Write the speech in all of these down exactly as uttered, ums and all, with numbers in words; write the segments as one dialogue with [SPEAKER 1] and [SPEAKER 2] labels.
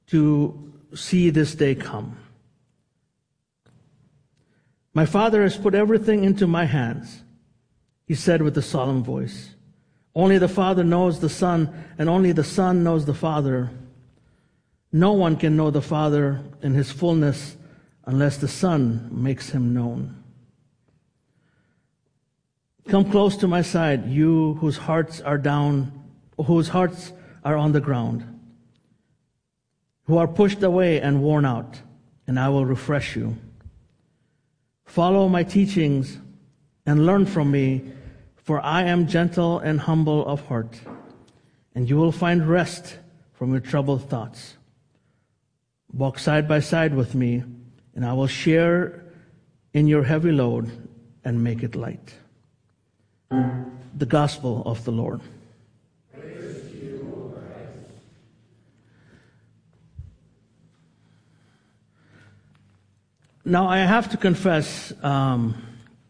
[SPEAKER 1] to see this day come. My Father has put everything into my hands, he said with a solemn voice. Only the Father knows the Son, and only the Son knows the Father. No one can know the Father in his fullness unless the Son makes him known. Come close to my side, you whose hearts are down, whose hearts are on the ground, who are pushed away and worn out, and I will refresh you. Follow my teachings and learn from me, for I am gentle and humble of heart, and you will find rest from your troubled thoughts. Walk side by side with me, and I will share in your heavy load and make it light. The Gospel of the Lord.
[SPEAKER 2] Praise to you, O Christ.
[SPEAKER 1] Now, I have to confess um,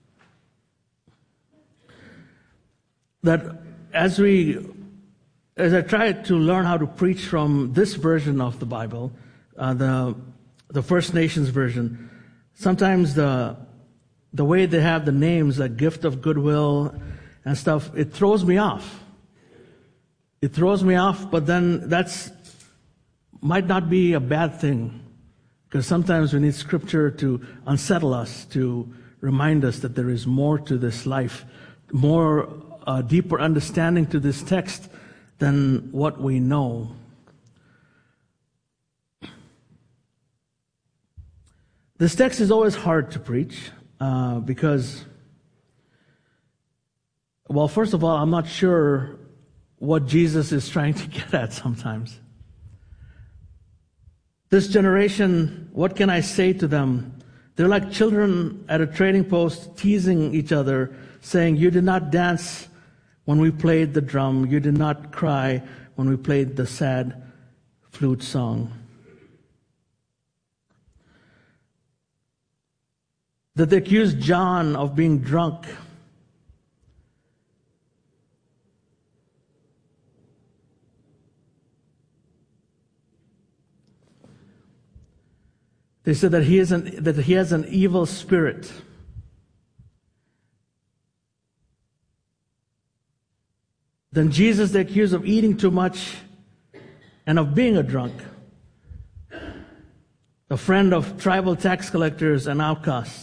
[SPEAKER 1] that as we, as I tried to learn how to preach from this version of the Bible, uh, the the First Nations version, sometimes the the way they have the names, like Gift of Goodwill and stuff, it throws me off. It throws me off, but then that's might not be a bad thing, because sometimes we need Scripture to unsettle us, to remind us that there is more to this life, more uh, deeper understanding to this text than what we know. This text is always hard to preach uh, because, well, first of all, I'm not sure what Jesus is trying to get at sometimes. This generation, what can I say to them? They're like children at a trading post teasing each other, saying, you did not dance when we played the drum. You did not cry when we played the sad flute song. That they accused John of being drunk. They said that he is an, that he has an evil spirit. Then Jesus they accused of eating too much and of being a drunk, a friend of tribal tax collectors and outcasts.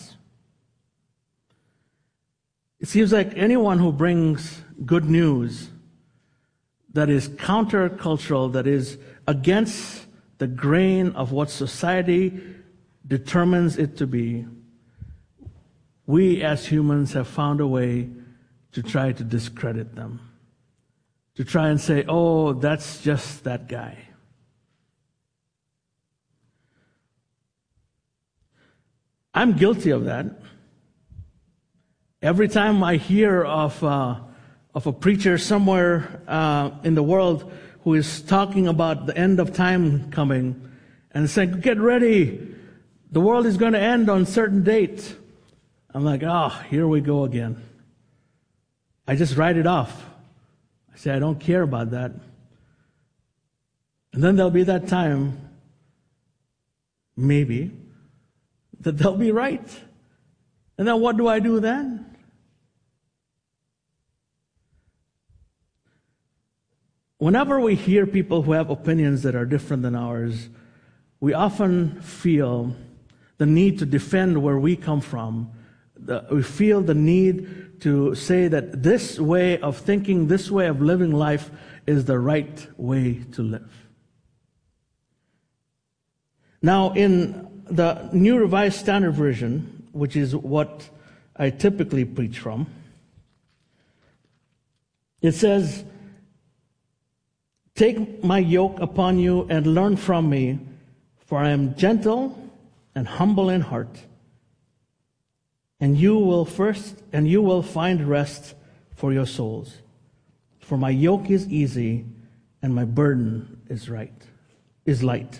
[SPEAKER 1] It seems like anyone who brings good news that is countercultural, that is against the grain of what society determines it to be, we as humans have found a way to try to discredit them, to try and say, oh, that's just that guy. I'm guilty of that. Every time I hear of uh, of a preacher somewhere uh, in the world who is talking about the end of time coming and saying, get ready, the world is going to end on a certain date, I'm like, oh, here we go again. I just write it off. I say, I don't care about that. And then there'll be that time, maybe, that they'll be right. And then what do I do then? Whenever we hear people who have opinions that are different than ours, we often feel the need to defend where we come from. The, we feel the need to say that this way of thinking, this way of living life is the right way to live. Now, in the New Revised Standard Version, which is what I typically preach from, it says, take my yoke upon you and learn from me, for I am gentle and humble in heart, and you will first and you will find rest for your souls. For my yoke is easy and my burden is right, is light.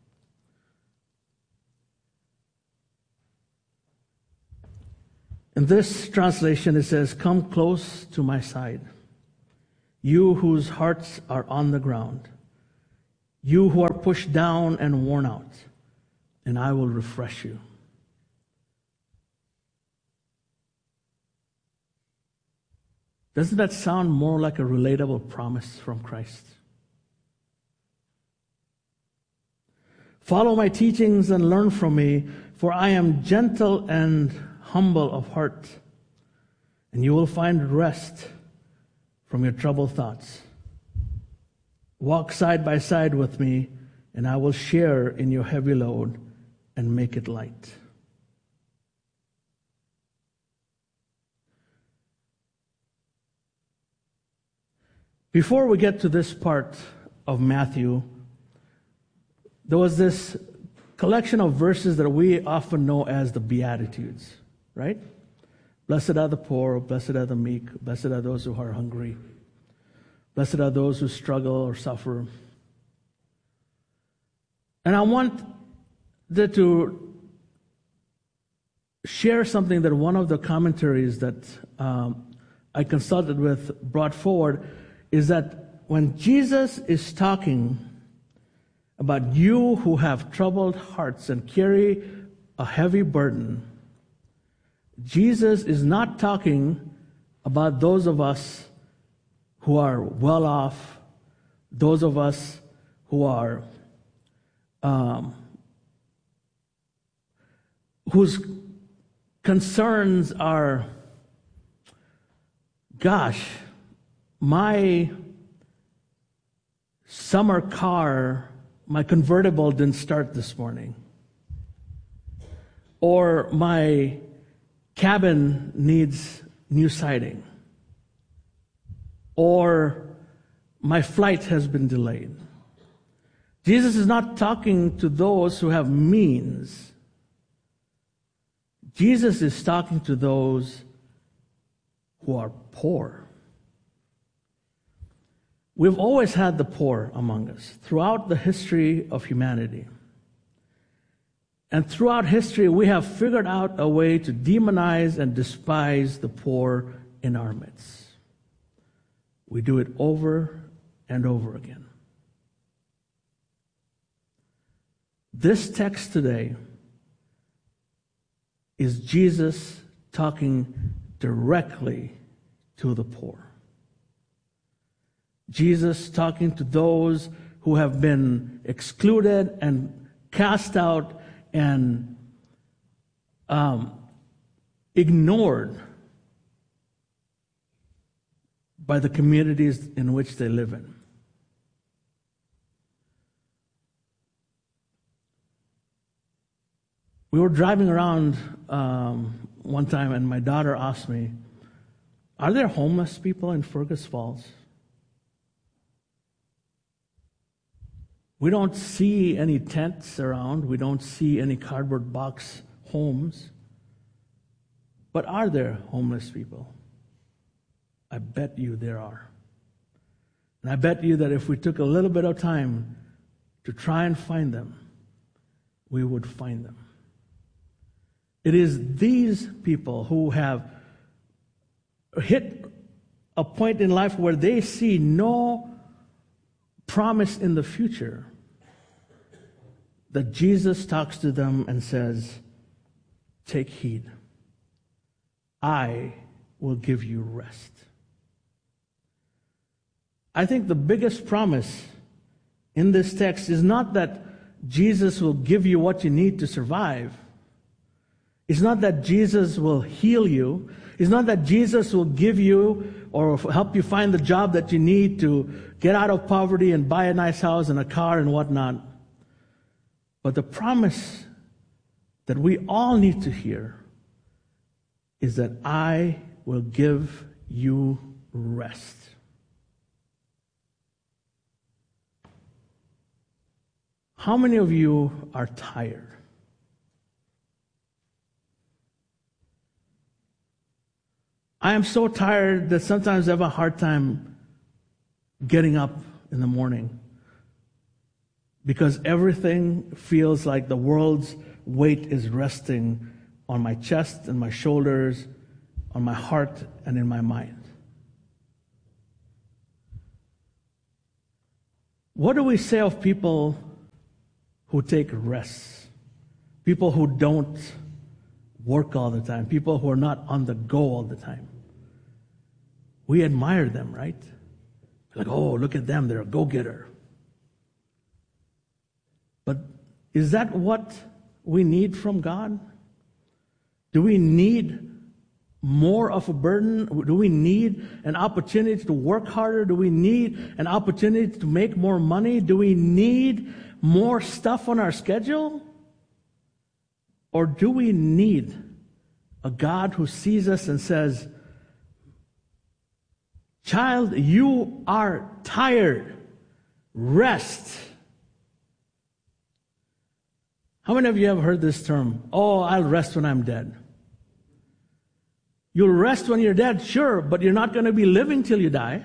[SPEAKER 1] In this translation, it says, come close to my side, you whose hearts are on the ground. you who are pushed down and worn out, and I will refresh you. Doesn't that sound more like a relatable promise from Christ? Follow my teachings and learn from me, for I am gentle and humble of heart, and you will find rest from your troubled thoughts. Walk side by side with me, and I will share in your heavy load and make it light. Before we get to this part of Matthew, there was this collection of verses that we often know as the Beatitudes, right? Blessed are the poor, blessed are the meek, blessed are those who are hungry, blessed are those who struggle or suffer. And I want to share something that one of the commentaries that um, I consulted with brought forward, is that when Jesus is talking about you who have troubled hearts and carry a heavy burden, Jesus is not talking about those of us who are well off, those of us who are um, whose concerns are, gosh, my summer car, my convertible didn't start this morning. Or my cabin needs new siding. Or my flight has been delayed. Jesus is not talking to those who have means. Jesus is talking to those who are poor. We've always had the poor among us throughout the history of humanity. And throughout history, we have figured out a way to demonize and despise the poor in our midst. We do it over and over again. This text today is Jesus talking directly to the poor. Jesus talking to those who have been excluded and cast out and um, ignored by the communities in which they live in. We were driving around um, one time, and my daughter asked me, "Are there homeless people in Fergus Falls?" We don't see any tents around. We don't see any cardboard box homes. But are there homeless people? I bet you there are. And I bet you that if we took a little bit of time to try and find them, we would find them. It is these people who have hit a point in life where they see no promise in the future that Jesus talks to them and says, "Take heed. I will give you rest." I think the biggest promise in this text is not that Jesus will give you what you need to survive. It's not that Jesus will heal you. It's not that Jesus will give you or help you find the job that you need to get out of poverty and buy a nice house and a car and whatnot. But the promise that we all need to hear is that I will give you rest. How many of you are tired? I am so tired that sometimes I have a hard time getting up in the morning because everything feels like the world's weight is resting on my chest and my shoulders, on my heart and in my mind. What do we say of people who take rests? People who don't work all the time, people who are not on the go all the time. We admire them, right? Like, oh, look at them, they're a go-getter. But is that what we need from God? Do we need more of a burden? Do we need an opportunity to work harder? Do we need an opportunity to make more money? Do we need more stuff on our schedule? Or do we need a God who sees us and says, child, you are tired. Rest. How many of you have heard this term? Oh, I'll rest when I'm dead. You'll rest when you're dead, sure, but you're not going to be living till you die.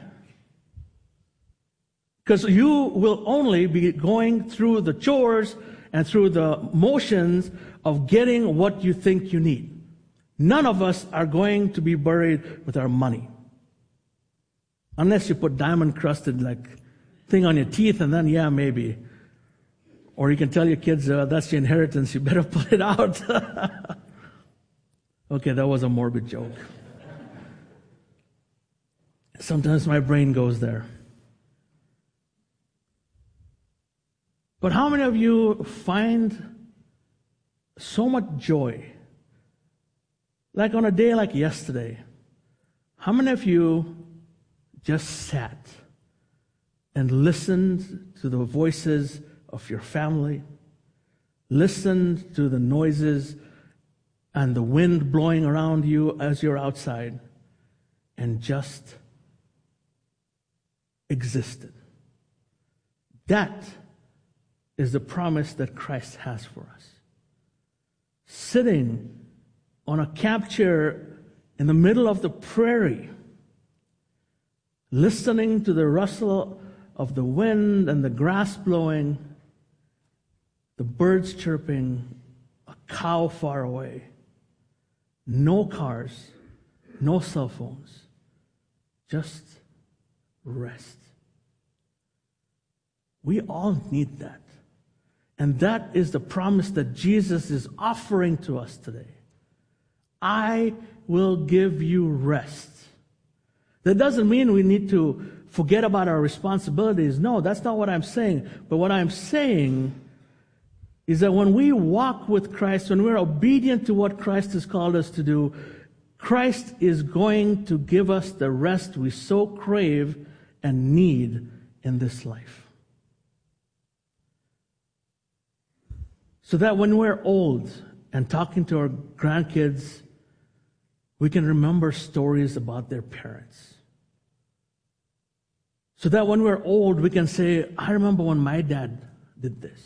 [SPEAKER 1] Because you will only be going through the chores and through the motions of getting what you think you need. None of us are going to be buried with our money. Unless you put diamond-crusted like thing on your teeth, and then, yeah, maybe. Or you can tell your kids, uh, that's your inheritance, you better put it out. Okay, that was a morbid joke. Sometimes my brain goes there. But how many of you find so much joy? Like on a day like yesterday, how many of you just sat and listened to the voices of your family, listened to the noises and the wind blowing around you as you're outside, and just existed? That is the promise that Christ has for us. Sitting on a camp chair in the middle of the prairie, listening to the rustle of the wind and the grass blowing, the birds chirping, a cow far away, no cars, no cell phones, just rest. We all need that. And that is the promise that Jesus is offering to us today. I will give you rest. That doesn't mean we need to forget about our responsibilities. No, that's not what I'm saying. But what I'm saying is that when we walk with Christ, when we're obedient to what Christ has called us to do, Christ is going to give us the rest we so crave and need in this life. So that when we're old and talking to our grandkids, we can remember stories about their parents. So that when we're old, we can say, I remember when my dad did this.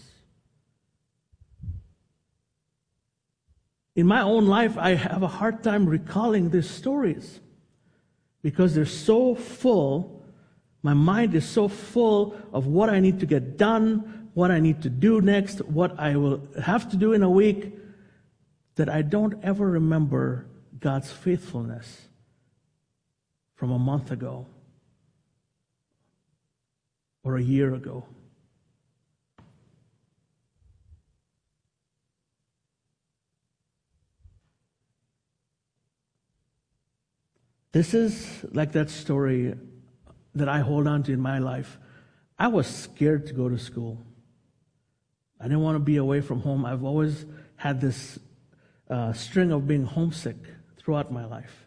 [SPEAKER 1] In my own life, I have a hard time recalling these stories because they're so full. My mind is so full of what I need to get done, what I need to do next, what I will have to do in a week, that I don't ever remember God's faithfulness from a month ago or a year ago. This is like that story that I hold on to in my life. I was scared to go to school. I didn't want to be away from home. I've always had this uh, string of being homesick throughout my life.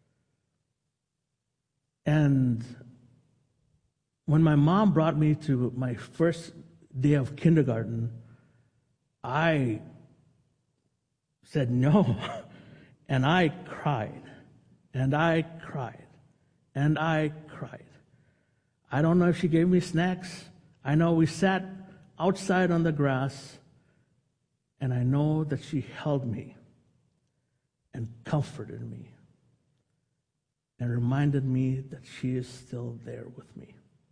[SPEAKER 1] And when my mom brought me to my first day of kindergarten, I said no. And I cried. And I cried. And I cried. I don't know if she gave me snacks. I know we sat outside on the grass, and I know that she held me and comforted me and reminded me that she is still there with me.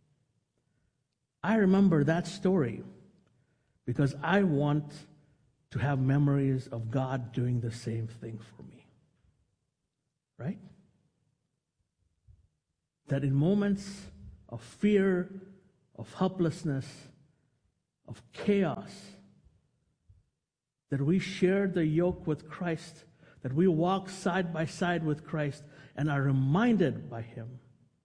[SPEAKER 1] I remember that story because I want to have memories of God doing the same thing for me. Right? That in moments of fear, of helplessness, of chaos, that we share the yoke with Christ, that we walk side by side with Christ and are reminded by Him,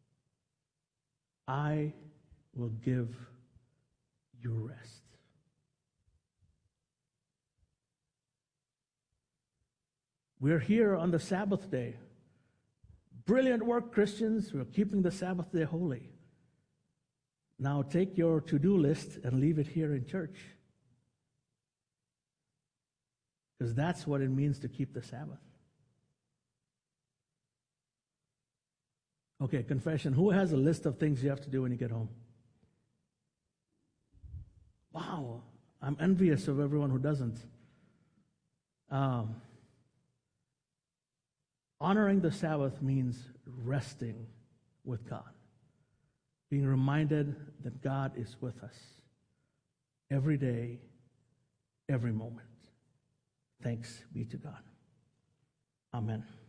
[SPEAKER 1] I will give you rest. We're here on the Sabbath day. Brilliant work, Christians. We're keeping the Sabbath day holy. Now take your to-do list and leave it here in church. Because that's what it means to keep the Sabbath. Okay, confession. Who has a list of things you have to do when you get home? Wow, I'm envious of everyone who doesn't. Um, honoring the Sabbath means resting with God. Being reminded that God is with us every day, every moment. Thanks be to God. Amen.